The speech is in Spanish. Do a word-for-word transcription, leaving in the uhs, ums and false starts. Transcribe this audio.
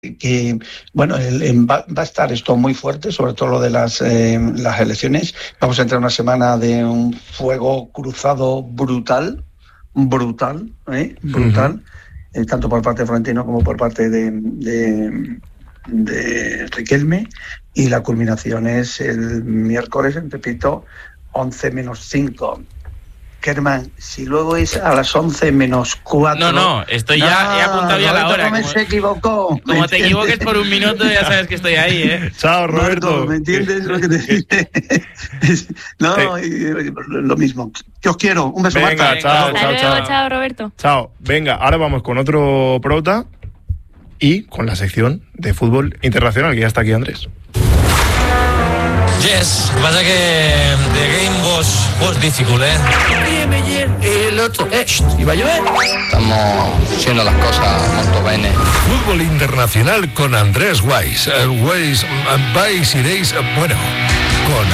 que bueno, el, el, va, va a estar esto muy fuerte, sobre todo lo de las, eh, las elecciones. Vamos a entrar en una semana de un fuego cruzado brutal, brutal, ¿eh? brutal, uh-huh. eh, tanto por parte de Florentino como por parte de, de, de Riquelme, y la culminación es el miércoles, repito, once menos cinco. Kerman, si luego es a las once menos cuatro... No, no, estoy ya, no, he apuntado ya la hora. Como, se equivocó. Como te equivoques por un minuto, ya sabes que estoy ahí, ¿eh? Chao, Roberto. Marco, ¿me entiendes lo que te dice? No, sí. Lo mismo. Que os quiero. Un beso, Venga, Marta. chao, chao, chao. Chao, Roberto. Chao. Venga, ahora vamos con otro prota y con la sección de fútbol internacional, que ya está aquí Andrés. Yes, lo que pasa es que the game was, was difficult, ¿eh? El otro, eh, ¿iba a llover? Estamos haciendo las cosas molto bene. Fútbol internacional con Andrés Weiss. Uh, Weiss, uh, Weiss iréis, uh, bueno, con